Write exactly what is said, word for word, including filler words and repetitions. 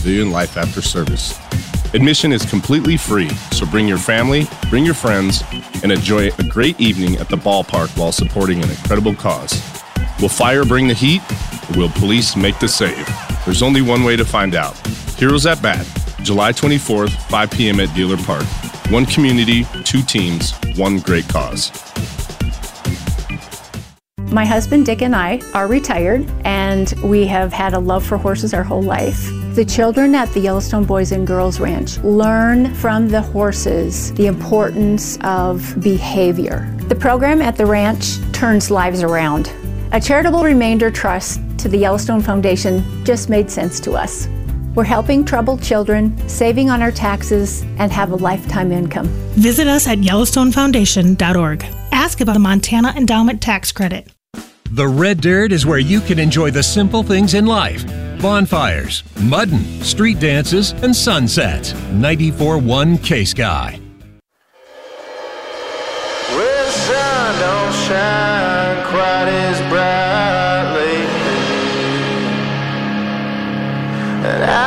Pavilion Life After Service. Admission is completely free, so bring your family, bring your friends, and enjoy a great evening at the ballpark while supporting an incredible cause. Will fire bring the heat, or will police make the save? There's only one way to find out. Heroes at Bat, July twenty-fourth, five p.m. at Dealer Park. One community, two teams, one great cause. My husband Dick and I are retired, and we have had a love for horses our whole life. The children at the Yellowstone Boys and Girls Ranch learn from the horses the importance of behavior. The program at the ranch turns lives around. A charitable remainder trust to the Yellowstone Foundation just made sense to us. We're helping troubled children, saving on our taxes, and have a lifetime income. Visit us at yellowstone foundation dot org. Ask about the Montana Endowment Tax Credit. The Red Dirt is where you can enjoy the simple things in life. Bonfires, mudding, street dances, and sunsets. ninety-four point one K-Sky. Well, the sun don't shine quite as bright